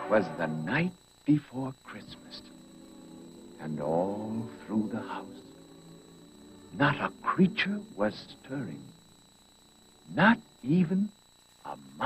'Twas the night before Christmas, and all through the house, not a creature was stirring, not even a mouse.